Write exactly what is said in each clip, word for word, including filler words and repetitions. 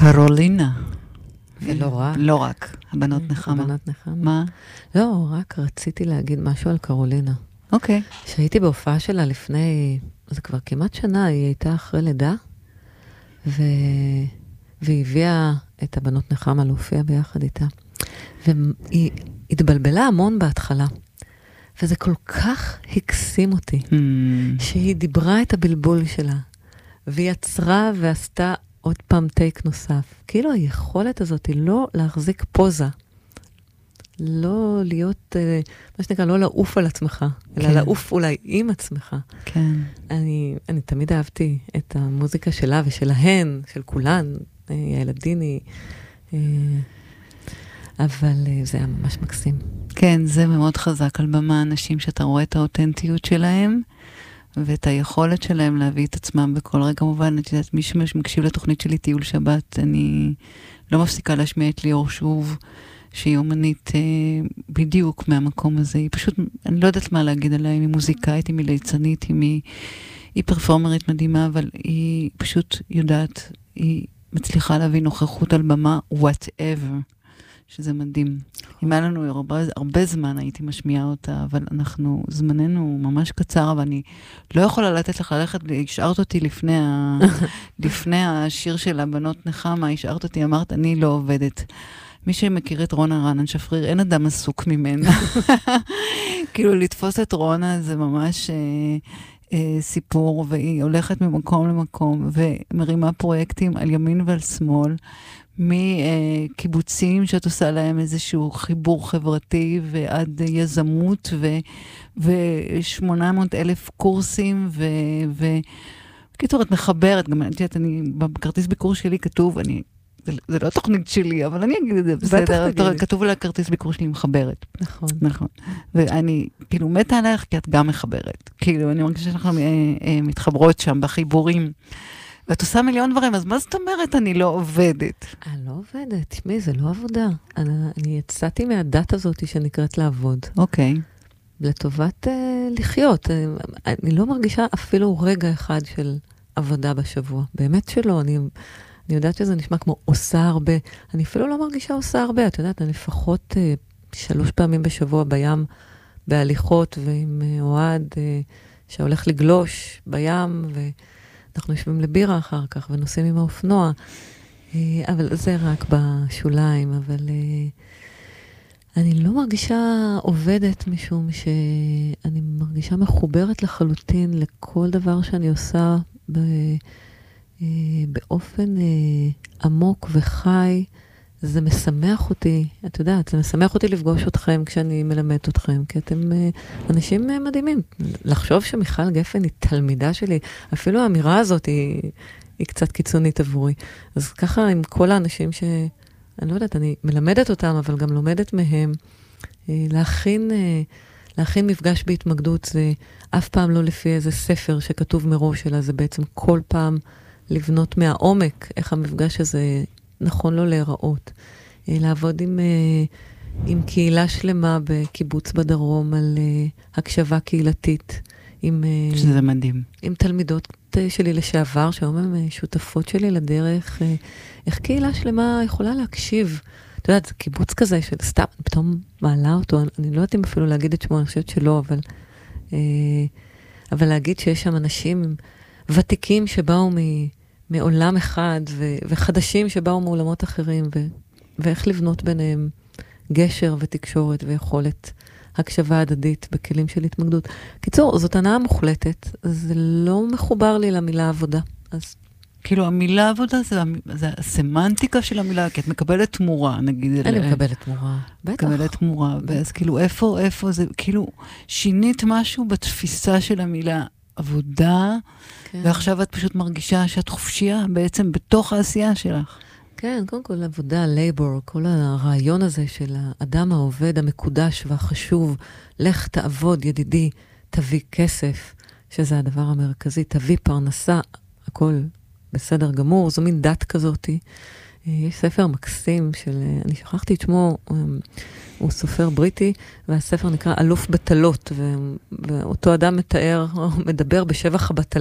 קרולינה. ולא רק. לא רק, הבנות נחמה. הבנות נחמה. מה? לא, רק רציתי להגיד משהו על קרולינה. אוקיי. שהייתי בהופעה שלה לפני, זה כבר כמעט שנה, היא הייתה אחרי לידה, ו... והיא הביאה את הבנות נחמה להופיע ביחד איתה. והיא התבלבלה המון בהתחלה. וזה כל כך הקסים אותי, mm. שהיא דיברה את הבלבול שלה, והיא יצרה ועשתה עוד פעם טייק נוסף. כאילו היכולת הזאת היא לא להחזיק פוזה, לא להיות, מה שנקרא, לא לעוף על עצמך, כן. אלא לעוף אולי עם עצמך. כן. אני, אני תמיד אהבתי את המוזיקה שלה ושלהן, של כולן, הילדיני, אבל זה היה ממש מקסים. כן, זה מאוד חזק על במה אנשים שאתה רואה את האותנטיות שלהם, ואת היכולת שלהם להביא את עצמם בכל רגע. כמובן, את יודעת, מי שמקשיב לתוכנית שלי טיול שבת, אני לא מפסיקה להשמיע את ליאור שוב, שהיא אומנית אה, בדיוק מהמקום הזה. היא פשוט, אני לא יודעת מה להגיד עליה, אם היא מוזיקאית, אם היא ליצנית, אם היא, היא פרפורמרית מדהימה, אבל היא פשוט יודעת, היא מצליחה להביא נוכחות על במה, whatever. שזה מדהים. אם היה לנו הרבה, הרבה זמן הייתי משמיעה אותה, אבל אנחנו, זמננו ממש קצר, אבל אני לא יכולה לתת לך ללכת, השארת אותי לפני, ה, לפני השיר של הבנות נחמה, השארת אותי, אמרת, אני לא עובדת. מי שמכיר את רונה רענן שפריר, אין אדם עסוק ממנה. כאילו, לתפוס את רונה זה ממש אה, אה, סיפור, והיא הולכת ממקום למקום, ומרימה פרויקטים על ימין ועל שמאל, מקיבוצים שאת עושה להם איזשהו חיבור חברתי ועד יזמות ו-שמונה מאות אלף קורסים וכתוב, את מחברת, גם אני, בכרטיס ביקור שלי כתוב, אני, זה, זה לא תוכנית שלי, אבל אני אגיד את זה, בסדר, כתוב על הכרטיס ביקור שלי מחברת. נכון. נכון. ואני כאילו מתה עליך כי את גם מחברת. כאילו, אני מרגישה שאנחנו מתחברות שם בחיבורים. ואת עושה מיליון דברים, אז מה זאת אומרת אני לא עובדת? אני לא עובדת, תשמעי, זה לא עבודה. אני, אני יצאתי מהדת הזאת שנקראת לעבוד. אוקיי. לטובת uh, לחיות. אני, אני לא מרגישה אפילו רגע אחד של עבודה בשבוע. באמת שלא. אני, אני יודעת שזה נשמע כמו עושה הרבה. אני אפילו לא מרגישה עושה הרבה. את יודעת, אני לפחות uh, שלוש פעמים בשבוע בים, בהליכות, ועם uh, אוהד uh, שהולך לגלוש בים, ו... אנחנו יושבים לבירה אחר כך, ונוסעים עם האופנוע, אבל זה רק בשוליים, אבל אני לא מרגישה עובדת משום שאני מרגישה מחוברת לחלוטין לכל דבר שאני עושה באופן עמוק וחי. זה משמח אותי, את יודעת, זה משמח אותי לפגוש אתכם כשאני מלמדת אתכם, כי אתם אנשים מדהימים. לחשוב שמיכל גפן היא תלמידה שלי, אפילו האמירה הזאת היא, היא קצת קיצונית עבורי. אז ככה עם כל האנשים ש... אני לא יודעת, אני מלמדת אותם, אבל גם לומדת מהם. להכין, להכין מפגש בהתמקדות, זה אף פעם לא לפי איזה ספר שכתוב מראש, אלא זה בעצם כל פעם לבנות מהעומק איך המפגש הזה נכון לו להיראות. לעבוד עם, עם קהילה שלמה בקיבוץ בדרום על הקשבה קהילתית. עם, שזה מדהים. עם תלמידות שלי לשעבר, שהיום הן שותפות שלי לדרך, איך קהילה שלמה יכולה להקשיב. אתה יודעת, זה קיבוץ כזה של סתם, אני פתאום מעלה אותו, אני לא יודעת אם אפילו להגיד את שמו, אני חושבת שלא, אבל, אבל להגיד שיש שם אנשים ותיקים שבאו מ... מעולם אחד, ו- וחדשים שבאו מעולמות אחרים, ו- ואיך לבנות ביניהם גשר ותקשורת ויכולת הקשבה הדדית בכלים של התמקדות. קיצור, זאת הנאה מוחלטת, זה לא מחובר לי למילה עבודה. אז כאילו המילה עבודה זה, זה הסמנטיקה של המילה, כי את מקבלת תמורה, נגיד. אני מקבלת תמורה, בטח. מקבלת תמורה, ואז כאילו איפה, איפה זה, כאילו שינית משהו בתפיסה של המילה עבודה, כן. ועכשיו את פשוט מרגישה שאת חופשייה בעצם בתוך העשייה שלך. כן, קודם כל עבודה, labor, כל הרעיון הזה של האדם העובד, המקודש והחשוב, לך תעבוד ידידי, תביא כסף, שזה הדבר המרכזי, תביא פרנסה, הכל בסדר גמור, זו מין דת כזאת. יש ספר מקסים של, אני שכחתי את שמו, הוא סופר בריטי, והספר נקרא אלוף בטלות, ואותו אדם מתאר, מדבר בשבח הבטלה.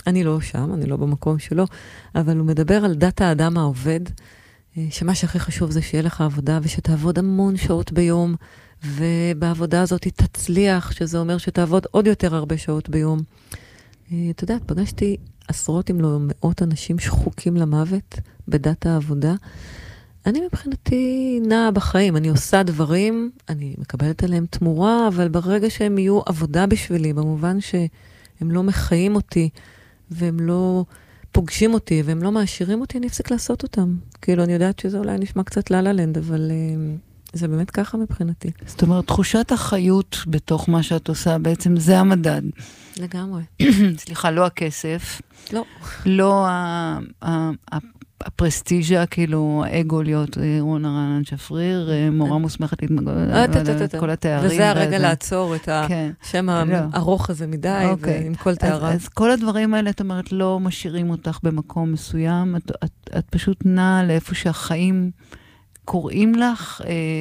אני לא שם, אני לא במקום שלו, אבל הוא מדבר על דת האדם העובד, שמה שהכי חשוב זה שיהיה לך עבודה, ושתעבוד המון שעות ביום, ובעבודה הזאת היא תצליח, שזה אומר שתעבוד עוד יותר הרבה שעות ביום. אתה יודע, פגשתי עשרות אם לא מאות אנשים שחוקים למוות בדת העבודה. אני מבחינתי נעה בחיים, אני עושה דברים, אני מקבלת עליהם תמורה, אבל ברגע שהם יהיו עבודה בשבילי, במובן שהם לא מחיים אותי, והם לא פוגשים אותי, והם לא מעשירים אותי, אני אפסיק לעשות אותם. כאילו, אני יודעת שזה אולי נשמע קצת ללה-לנד, אבל uh, זה באמת ככה מבחינתי. זאת אומרת, תחושת החיות בתוך מה שאת עושה, בעצם זה המדד. לגמרי. סליחה, לא הכסף. לא. לא ה... ה... הפרסטיג'ה, כאילו, האגו להיות רונה רענן שפריר, מורה מוסמכת להתמגוד, כל התארים. וזה הרגע לעצור את השם הארוך הזה מדי, עם כל תארה. אז כל הדברים האלה, את אומרת, לא משאירים אותך במקום מסוים, את פשוט נעה לאיפה שהחיים קוראים לך,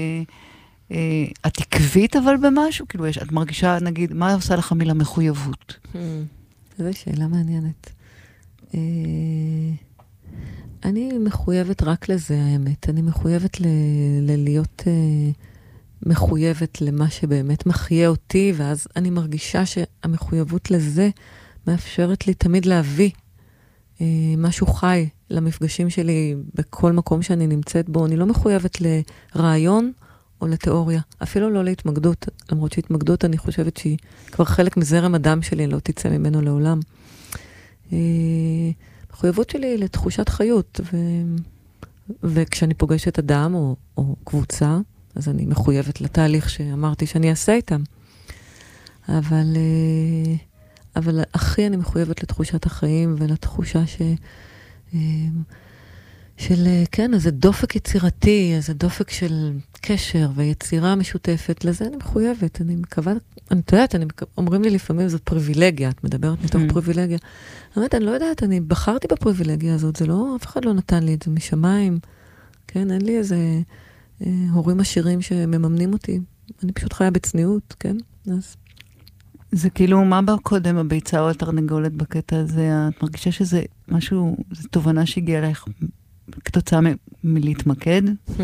את עקבית אבל במשהו, כאילו, את מרגישה, נגיד, מה עושה לך מילה מחויבות? זו שאלה מעניינת. אני מחויבת רק לזה, האמת. אני מחויבת ל- ל- להיות uh, מחויבת למה שבאמת מחיה אותי, ואז אני מרגישה שהמחויבות לזה מאפשרת לי תמיד להביא uh, משהו חי למפגשים שלי בכל מקום שאני נמצאת בו. אני לא מחויבת לרעיון או לתיאוריה, אפילו לא להתמקדות, למרות שהתמקדות אני חושבת שהיא כבר חלק מזרם הדם שלי, לא תצא ממנו לעולם. Uh, המחויבות שלי היא לתחושת חיות, ו... וכשאני פוגשת אדם או, או קבוצה, אז אני מחויבת לתהליך שאמרתי שאני אעשה איתם. אבל, אבל הכי אני מחויבת לתחושת החיים ולתחושה ש... של, כן, איזה דופק יצירתי, איזה דופק של קשר ויצירה משותפת, לזה אני מחויבת. אני מקווה, אני יודעת, אני, אומרים לי לפעמים, זאת פריבילגיה, את מדברת מתוך mm. פריבילגיה. באמת, אני לא יודעת, אני בחרתי בפריבילגיה הזאת, זה לא, אף אחד לא נתן לי את זה משמיים, כן, אין לי איזה אה, הורים עשירים שמממנים אותי, אני פשוט חיה בצניעות, כן, אז... זה כאילו, מה בא קודם, הביצה או התרנגולת בקטע הזה? את מרגישה שזה משהו, זו תובנה שהגיעה לך כתוצאה מ- מלהתמקד?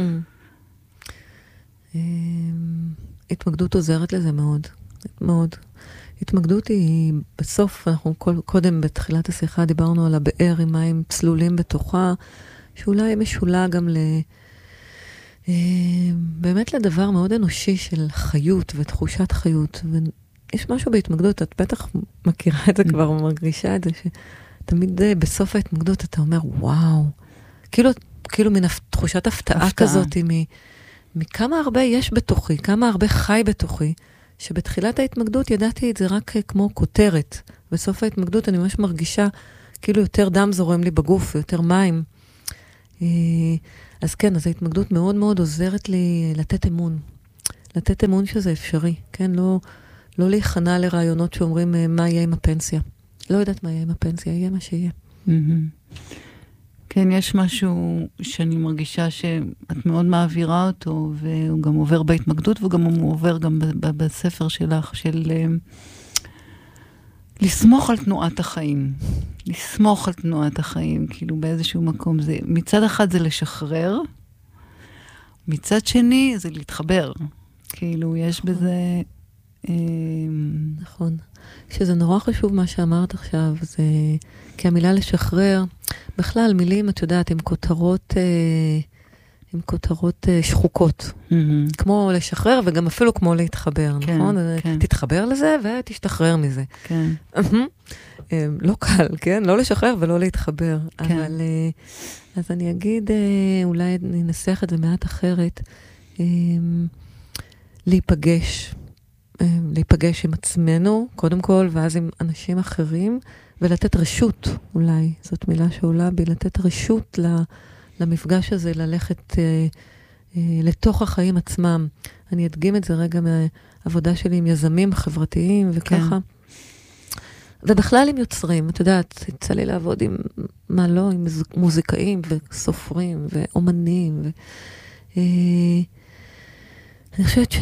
התמקדות עוזרת לזה מאוד, מאוד. התמקדות היא בסוף, אנחנו קודם בתחילת השיחה דיברנו על הבאר עם מים צלולים בתוכה, שאולי משולה גם ל... באמת לדבר מאוד אנושי של חיות ותחושת חיות. ויש משהו בהתמקדות, את בטח מכירה את זה כבר, מרגישה את זה, שתמיד בסוף ההתמקדות אתה אומר, וואו, כאילו, כאילו מן תחושת הפתעה כזאת, מכמה הרבה יש בתוכי, כמה הרבה חי בתוכי, שבתחילת ההתמקדות ידעתי את זה רק כמו כותרת. בסוף ההתמקדות אני ממש מרגישה כאילו יותר דם זורם לי בגוף, יותר מים. אז כן, אז ההתמקדות מאוד מאוד עוזרת לי לתת אמון. לתת אמון שזה אפשרי, כן? לא, לא להיכנע לרעיונות שאומרים מה יהיה עם הפנסיה. לא יודעת מה יהיה עם הפנסיה, יהיה מה שיהיה. כן, יש משהו שאני מרגישה שאת מאוד מעבירה אותו, והוא גם עובר בהתמקדות, והוא גם עובר גם בספר שלך, של לסמוך על תנועת החיים. לסמוך על תנועת החיים, כאילו באיזשהו מקום. זה, מצד אחד זה לשחרר, מצד שני זה להתחבר. כאילו, יש בזה... נכון. שזה נורא חשוב מה שאמרת עכשיו, זה... כי המילה לשחרר, בכלל מילים, את יודעת, עם כותרות, עם כותרות שחוקות. Mm-hmm. כמו לשחרר וגם אפילו כמו להתחבר, כן, נכון? כן. תתחבר לזה ותשתחרר מזה. כן. לא קל, כן? לא לשחרר ולא להתחבר. כן. אבל, אז אני אגיד, אולי ננסח את זה מעט אחרת, להיפגש. להיפגש עם עצמנו, קודם כל, ואז עם אנשים אחרים, ולתת רשות, אולי, זאת מילה שעולה בי, לתת רשות למפגש הזה, ללכת אה, אה, לתוך החיים עצמם. אני אדגים את זה רגע מהעבודה שלי עם יזמים חברתיים וככה. כן. ובכלל עם יוצרים, את יודעת, יצא לי לעבוד עם, מה לא, עם מוזיקאים וסופרים ואומנים. ו, אה, אני חושבת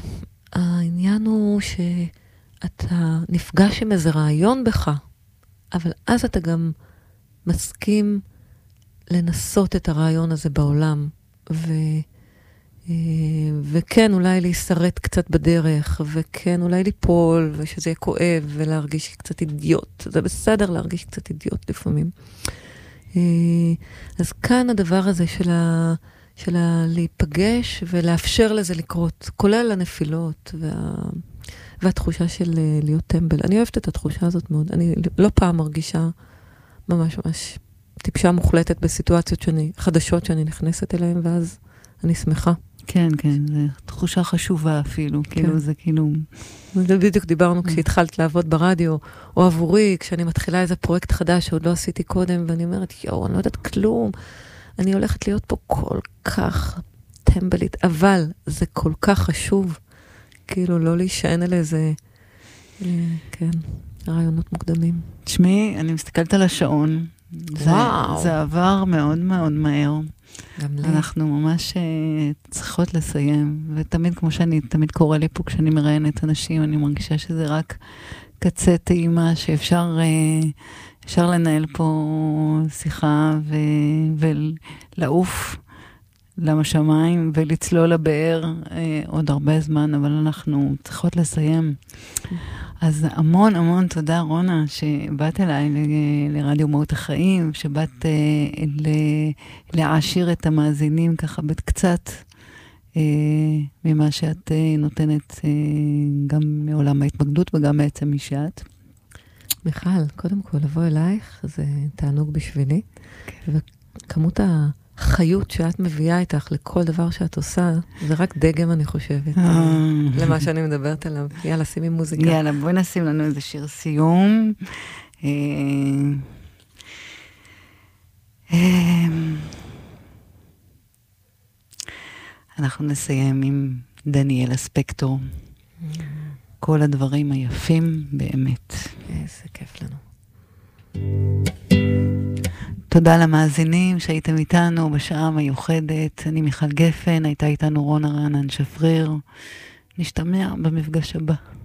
שהעניין הוא שאתה נפגש עם איזה רעיון בך, אבל אז אתה גם מסכים לנסות את הרעיון הזה בעולם, ו... וכן, אולי להישרט קצת בדרך, וכן, אולי ליפול, ושזה יהיה כואב, ולהרגיש קצת אידיוט. זה בסדר להרגיש קצת אידיוט לפעמים. אז כאן הדבר הזה של, ה... של ה... להיפגש ולאפשר לזה לקרות, כולל הנפילות וה... והתחושה של להיות טמבל. אני אוהבת את התחושה הזאת מאוד. אני לא פעם מרגישה ממש ממש טיפשה מוחלטת בסיטואציות שאני, חדשות שאני נכנסת אליהן, ואז אני שמחה. כן, כן, זו תחושה חשובה אפילו, כאילו זה כאילו... זה בדיוק דיברנו כשהתחלת לעבוד ברדיו, או עבורי, כשאני מתחילה איזה פרויקט חדש שעוד לא עשיתי קודם, ואני אומרת, יואו, אני לא יודעת כלום, אני הולכת להיות פה כל כך טמבלית, אבל זה כל כך חשוב, כאילו לא להישען על איזה, כן, רעיונות מוקדמים. תשמעי, אני מסתכלת על השעון, וואו. זה עבר מאוד מאוד מהר. אנחנו ממש uh, צריכות לסיים, ותמיד, כמו שאני, תמיד קורא לי פה כשאני מראיינת אנשים, אני מרגישה שזה רק קצה טעימה, שאפשר uh, אפשר לנהל פה שיחה ו- ולעוף למשמיים ולצלול לבאר uh, עוד הרבה זמן, אבל אנחנו צריכות לסיים. אז המון המון תודה, רונה, שבאת אליי ל- לרדיו מהות החיים, שבאת uh, ל- להעשיר את המאזינים ככה בקצת uh, ממה שאת uh, נותנת uh, גם מעולם ההתמקדות וגם בעצם מי שאת. מיכל, קודם כל לבוא אלייך, זה תענוג בשבילי, okay. וכמות החיות שאת מביאה איתך לכל דבר שאת עושה, זה רק דגם, אני חושבת, למה שאני מדברת עליו. יאללה, שימי מוזיקה. יאללה, בואי נשים לנו איזה שיר סיום. אנחנו נסיים עם דניאלה ספקטור. כל הדברים היפים באמת. איזה כיף לנו. תודה למאזינים שהייתם איתנו בשעה מיוחדת. אני מיכל גפן, הייתה איתנו רונה רענן שפריר. נשתמע במפגש הבא.